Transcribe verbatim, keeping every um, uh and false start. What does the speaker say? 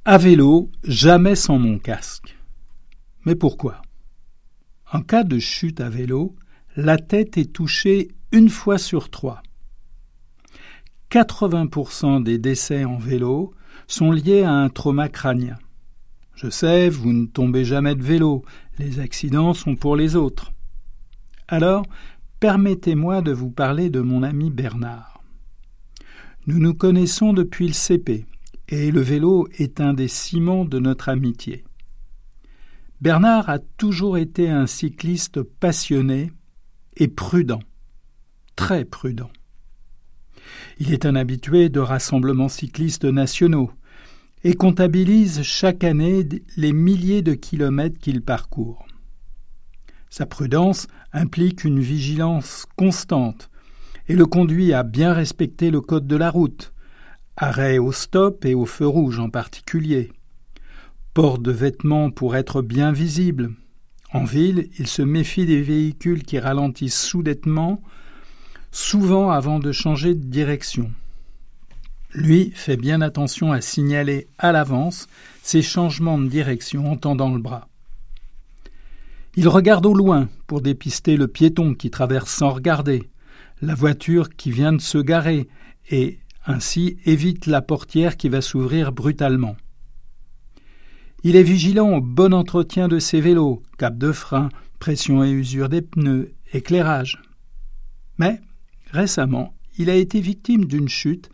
À vélo, jamais sans mon casque. Mais pourquoi ? En cas de chute à vélo, la tête est touchée une fois sur trois. quatre-vingts pour cent des décès en vélo sont liés à un trauma crânien. Je sais, vous ne tombez jamais de vélo, les accidents sont pour les autres. Alors, permettez-moi de vous parler de mon ami Bernard. Nous nous connaissons depuis le C P, et le vélo est un des ciments de notre amitié. Bernard a toujours été un cycliste passionné et prudent, très prudent. Il est un habitué de rassemblements cyclistes nationaux et comptabilise chaque année les milliers de kilomètres qu'il parcourt. Sa prudence implique une vigilance constante et le conduit à bien respecter le code de la route, arrêt au stop et au feu rouge en particulier, port de vêtements pour être bien visible. En ville, il se méfie des véhicules qui ralentissent soudainement, souvent avant de changer de direction. Lui fait bien attention à signaler à l'avance ses changements de direction en tendant le bras. Il regarde au loin pour dépister le piéton qui traverse sans regarder, la voiture qui vient de se garer et ainsi évite la portière qui va s'ouvrir brutalement. Il est vigilant au bon entretien de ses vélos, cap de frein, pression et usure des pneus, éclairage. Mais, récemment, il a été victime d'une chute